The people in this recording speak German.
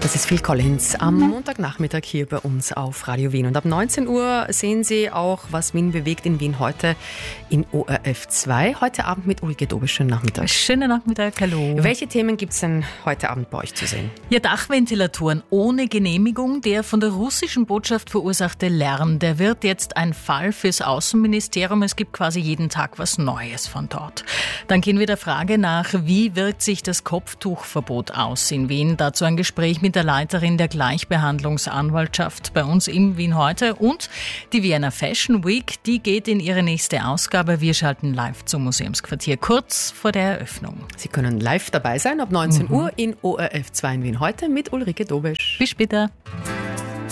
Das ist Phil Collins am Montagnachmittag hier bei uns auf Radio Wien. Und ab 19 Uhr sehen Sie auch, was Wien bewegt in Wien heute in ORF 2. Heute Abend mit Ulrike Dobisch. Schönen Nachmittag. Schönen Nachmittag, hallo. Welche Themen gibt es denn heute Abend bei euch zu sehen? Ja, Dachventilatoren ohne Genehmigung. Der von der russischen Botschaft verursachte Lärm, der wird jetzt ein Fall fürs Außenministerium. Es gibt quasi jeden Tag was Neues von dort. Dann gehen wir der Frage nach, wie wirkt sich das Kopftuchverbot aus in Wien? Dazu ein Gespräch mit der Leiterin der Gleichbehandlungsanwaltschaft bei uns im Wien heute. Und die Vienna Fashion Week, die geht in ihre nächste Ausgabe. Wir schalten live zum Museumsquartier kurz vor der Eröffnung. Sie können live dabei sein ab 19 Uhr in ORF 2 in Wien heute mit Ulrike Dobisch. Bis später.